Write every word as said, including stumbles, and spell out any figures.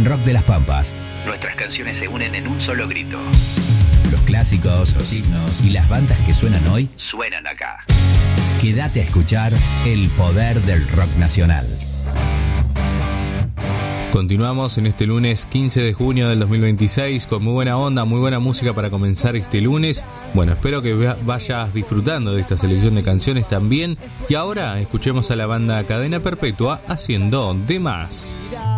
rock de las Pampas. Nuestras canciones se unen en un solo grito. Los clásicos, los himnos y las bandas que suenan hoy suenan acá. Quédate a escuchar el poder del rock nacional. Continuamos en este lunes quince de junio del dos mil veintiséis con muy buena onda, muy buena música para comenzar este lunes. Bueno, espero que vayas disfrutando de esta selección de canciones también. Y ahora escuchemos a la banda Cadena Perpetua haciendo De Más.